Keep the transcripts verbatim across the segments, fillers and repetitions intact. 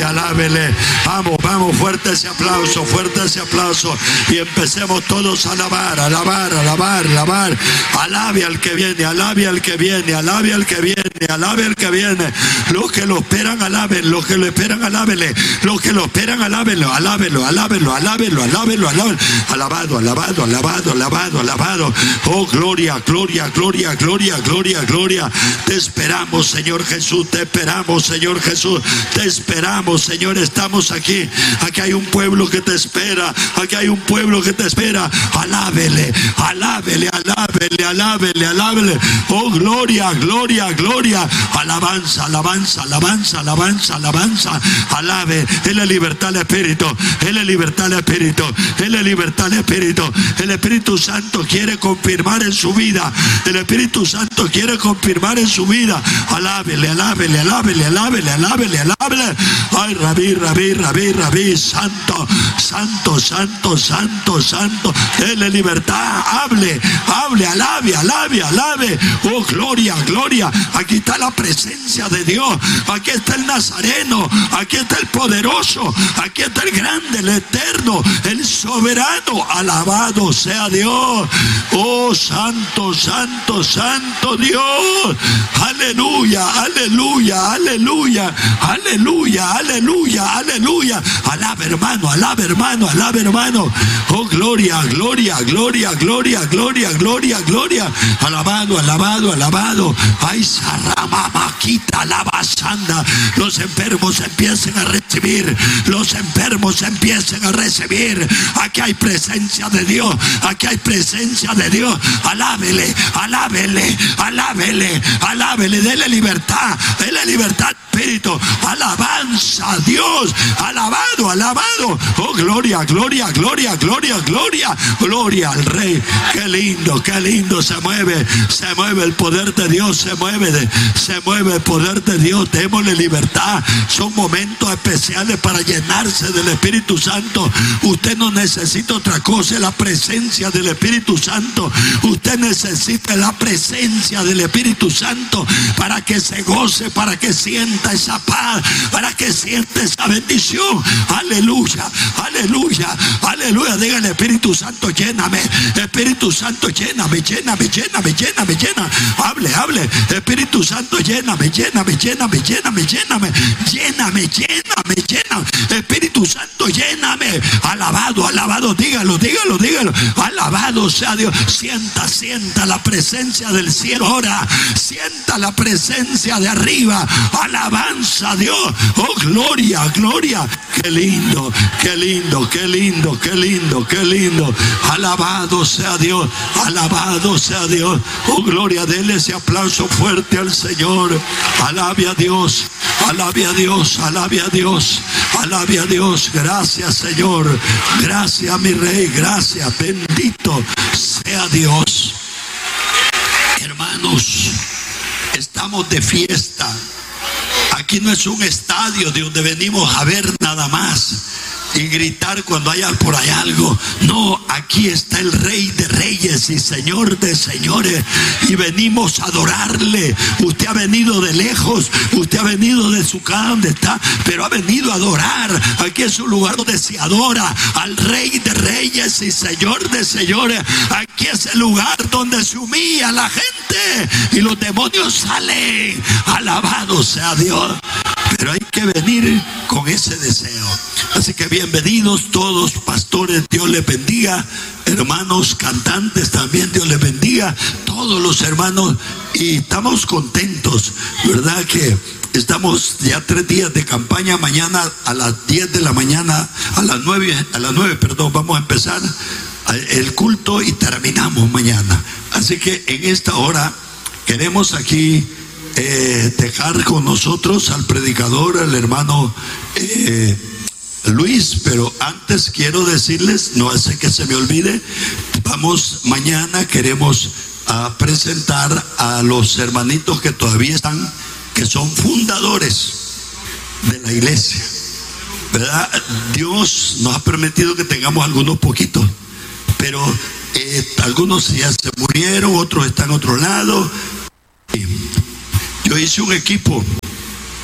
alábele. Vamos, vamos, fuerte ese aplauso, fuerte ese aplauso. Y empecemos todos a alabar, alabar, alabar, alabar. Alabe al que viene, alabe al que viene, alabe al que viene, alabe al que viene. Los que lo esperan, alaben, los que lo esperan, alábele. Los que lo esperan, alábenlo, alábenlo, alábenlo, alábenlo, alábenlo, alábenlo. Alabado, alabado, alabado, alabado, alabado. Oh, gloria, gloria, gloria, gloria, gloria, gloria. Te esperamos, Señor Jesús, te esperamos, Señor Jesús, te esperamos, Señor. Estamos aquí, aquí hay un pueblo que te espera, aquí hay un pueblo que te espera. Alábele, alábele, alábele, alábele, alábele. Oh, gloria, gloria, gloria. Alabanza, alabanza, alabanza, alabanza, alabanza. Alabe, Él es libertad al Espíritu, Él es libertad al Espíritu, Él es libertad al Espíritu. El Espíritu Santo quiere confirmar en su vida, el Espíritu Santo quiere confirmar en su vida. Alábele, alábele, alábele, alábele, alábele, alábele. Ay, rabí, rabí, rabí, rabí, santo, santo, santo, santo, santo. Dele libertad, hable, hable, alabe, alabe, alabe. Oh, gloria, gloria. Aquí está la presencia de Dios, aquí está el Nazareno, aquí está el poderoso, aquí está el grande, el eterno, el soberano. Alabado sea Dios. Oh, santo, santo, santo Dios. Aleluya, aleluya, aleluya, aleluya, aleluya, aleluya. Alaba, hermano, alaba, hermano, alaba, hermano. Oh, gloria, gloria, gloria, gloria, gloria, gloria, gloria. Alabado, alabado, alabado. Ay, sarama, maquita, alaba, sanda. Los enfermos empiecen a recibir, los enfermos empiecen a recibir. Aquí hay presencia de Dios, aquí hay presencia de Dios. Alábele, alábele, alábele, alábele. Dele libertad, dele libertad, Espíritu. Alabanza a Dios, alabado, alabado. Oh, gloria, gloria, gloria, gloria, gloria, gloria al Rey. Qué lindo, qué lindo se mueve, se mueve el poder de Dios, se mueve, de, se mueve el poder de Dios. Démosle libertad. Son momentos especiales para llenarse del Espíritu Santo. Usted no necesita otra cosa, la presencia del Espíritu Santo. Usted necesita la presencia del Espíritu Santo para que se goce, para que sienta esa paz, para que sienta esa bendición. Aleluya, aleluya, aleluya. Dígale: Espíritu Santo, lléname. Espíritu Santo, lléname, lléname, lléname, lléname, lléname. Hable, hable. Espíritu Santo, lléname, lléname, lléname, lléname, lléname, lléname, lléname, lléname. Espíritu Santo, lléname. Alabado, alabado. Dígalo, dígalo, dígalo. Alabado sea Dios. Sienta, sienta la presencia del cielo ahora. Sienta la presencia de arriba. Alabanza a Dios. Oh, gloria, gloria. Qué lindo, qué lindo, qué lindo, qué lindo, qué lindo. Alabado sea Dios, alabado sea Dios. Oh, gloria, dele ese aplauso fuerte al Señor. Alabe a Dios, alabe a Dios, alabe a Dios, alabe a Dios. Gracias, Señor. Gracias, mi Rey. Gracias, bendito sea Dios. Hermanos, estamos de fiesta. Aquí no es un estadio de donde venimos a ver nada más y gritar cuando haya por ahí algo. No, aquí está el Rey de Reyes y Señor de Señores, y venimos a adorarle. Usted ha venido de lejos, usted ha venido de su casa donde está, pero ha venido a adorar. Aquí es un lugar donde se adora al Rey de Reyes y Señor de Señores. Aquí es el lugar donde se humilla a la gente y los demonios salen. Alabado sea Dios. Pero hay que venir con ese deseo. Así que bienvenidos todos, pastores, Dios les bendiga. Hermanos cantantes también, Dios les bendiga. Todos los hermanos, y estamos contentos, ¿verdad? Que estamos ya tres días de campaña. Mañana a las diez de la mañana, a las nueve, a las nueve, perdón, vamos a empezar el culto y terminamos mañana. Así que en esta hora queremos aquí Eh, dejar con nosotros al predicador, al hermano eh, Luis, pero antes quiero decirles, no hace que se me olvide, vamos mañana, queremos uh, presentar a los hermanitos que todavía están, que son fundadores de la iglesia, ¿verdad? Dios nos ha permitido que tengamos algunos poquitos, pero eh, algunos ya se murieron, otros están en otro lado. Yo hice un equipo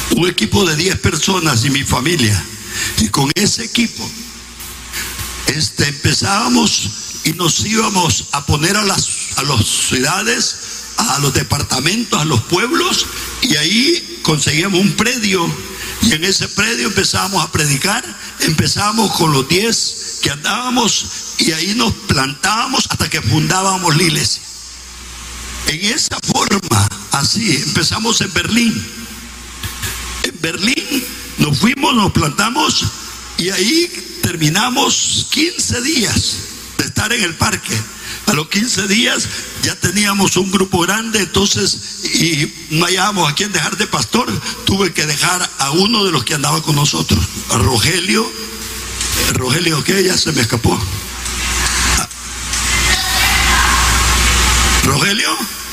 un equipo de diez personas y mi familia. Y con ese equipo este, empezábamos y nos íbamos a poner a las, a las ciudades, a los departamentos, a los pueblos, y ahí conseguíamos un predio, y en ese predio empezábamos a predicar. Empezábamos con los diez que andábamos, y ahí nos plantábamos hasta que fundábamos la iglesia. En esa forma, así, empezamos en Berlín. En Berlín nos fuimos, nos plantamos, y ahí terminamos quince días de estar en el parque. A los quince días ya teníamos un grupo grande, entonces, y no hallábamos a quién dejar de pastor. Tuve que dejar a uno de los que andaba con nosotros, a Rogelio. Rogelio, ¿qué? Ya se me escapó. Ah. ¿Rogelio?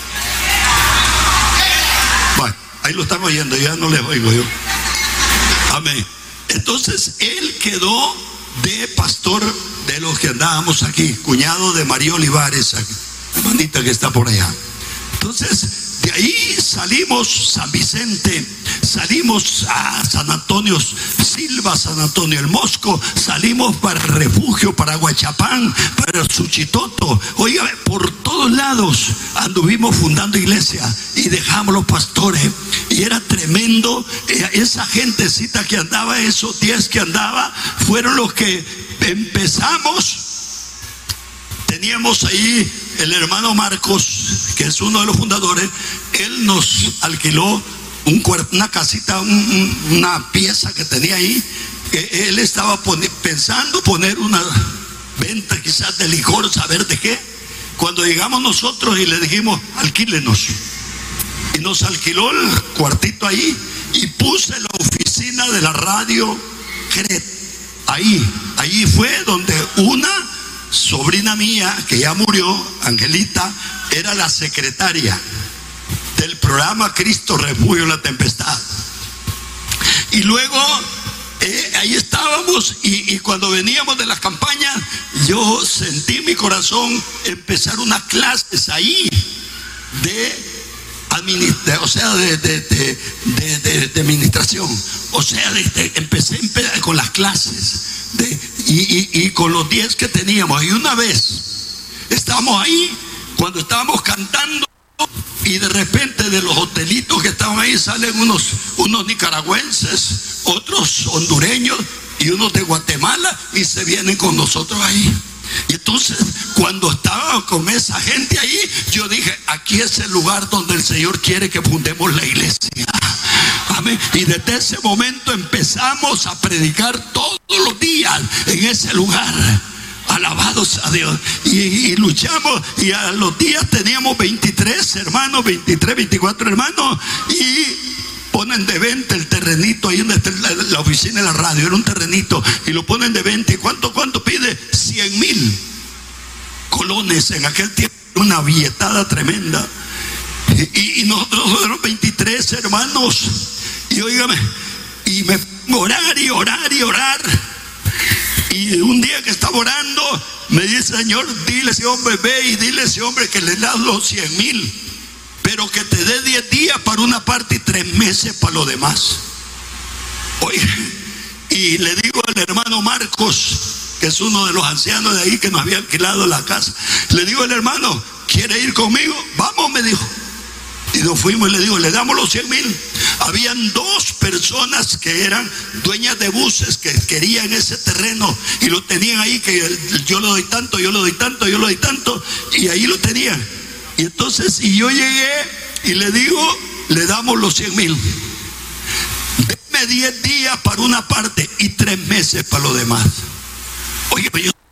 Bueno, ahí lo están oyendo, ya no les oigo yo. Amén. Entonces, él quedó de pastor de los que andábamos aquí, cuñado de María Olivares, la hermanita que está por allá. Entonces, de ahí salimos San Vicente, salimos a San Antonio Silva, San Antonio el Mosco, salimos para el Refugio, para Huachapán, para el Suchitoto. Oiga, por todos lados anduvimos fundando iglesia y dejamos los pastores, y era tremendo. Esa gentecita que andaba, esos diez que andaba, fueron los que empezamos. Teníamos ahí el hermano Marcos, que es uno de los fundadores. Él nos alquiló un cuarto, una casita, un, una pieza que tenía ahí. Que él estaba poni- pensando poner una venta quizás de licor, saber de qué. Cuando llegamos nosotros y le dijimos, alquílenos, y nos alquiló el cuartito ahí, y puse la oficina de la radio Cret. Ahí, ahí fue donde una sobrina mía, que ya murió, Angelita, era la secretaria del programa Cristo Refugio en la Tempestad. Y luego eh, ahí estábamos, y, y cuando veníamos de las campañas, yo sentí en mi corazón empezar unas clases ahí de administración, o sea, de, de, de, de, de, de administración. O sea, de, de, empecé, empecé con las clases de, y, y, y con los diez que teníamos. Y una vez estábamos ahí, cuando estábamos cantando, y de repente de los hotelitos que estaban ahí salen unos, unos nicaragüenses, otros hondureños y unos de Guatemala, y se vienen con nosotros ahí. Y entonces, cuando estaba con esa gente ahí, yo dije, aquí es el lugar donde el Señor quiere que fundemos la iglesia. Amén. Y desde ese momento empezamos a predicar todos los días en ese lugar. Alabados a Dios. Y, y luchamos, y a los días teníamos veintitrés hermanos, veintitrés, veinticuatro hermanos, y ponen de venta el terrenito ahí donde está la, la oficina de la radio. Era un terrenito, y lo ponen de venta. ¿Y cuánto, cuánto pide? cien mil colones en aquel tiempo, una billetada tremenda. Y, y, y nosotros éramos veintitrés hermanos. Y óigame, y me pongo a orar y orar y orar. Y un día que estaba orando, me dice, Señor, dile a ese hombre, ve y dile a ese hombre que le da los cien mil, pero que te dé diez días para una parte y tres meses para lo demás. Oye, y le digo al hermano Marcos, que es uno de los ancianos de ahí que nos había alquilado la casa, le digo al hermano, ¿quiere ir conmigo? Vamos, me dijo. Y nos fuimos, y le digo, le damos los cien mil. Habían dos personas que eran dueñas de buses que querían ese terreno y lo tenían ahí, que yo le doy tanto, yo le doy tanto, yo le doy tanto, y ahí lo tenían. Y entonces, y yo llegué y le digo, le damos los cien mil. Deme diez días para una parte y tres meses para lo demás. Oye, yo